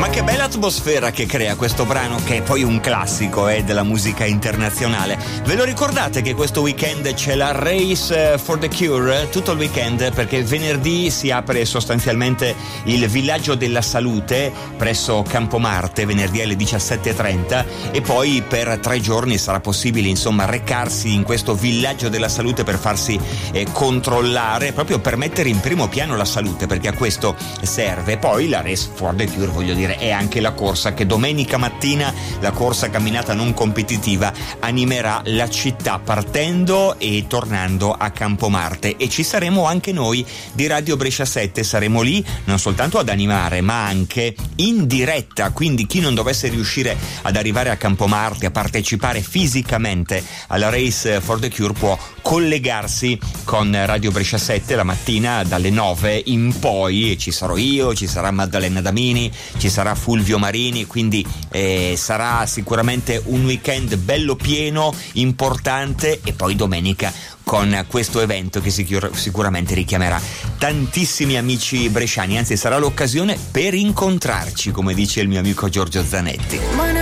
Ma che bella atmosfera che crea questo brano, che è poi un classico della musica internazionale. Ve lo ricordate che questo weekend c'è la Race for the Cure tutto il weekend, perché venerdì si apre sostanzialmente il villaggio della salute presso Campomarte, venerdì alle 17:30, e poi per 3 giorni sarà possibile insomma recarsi in questo villaggio della salute per farsi controllare, proprio per mettere in primo piano la salute, perché a questo serve. Poi la Race for the Cure, voglio dire, è anche la corsa che domenica mattina, la corsa camminata non competitiva, animerà la città partendo e tornando a Campomarte, e ci saremo anche noi di Radio Brescia 7, saremo lì non soltanto ad animare ma anche in diretta, quindi chi non dovesse riuscire ad arrivare a Campomarte, a partecipare fisicamente alla Race for the Cure, può collegarsi con Radio Brescia 7 la mattina dalle 9 in poi, e ci sarò io, ci sarà Maddalena Damini, ci sarà Fulvio Marini, quindi sarà sicuramente un weekend bello pieno, importante, e poi domenica con questo evento che sicuramente richiamerà tantissimi amici bresciani, anzi sarà l'occasione per incontrarci, come dice il mio amico Giorgio Zanetti.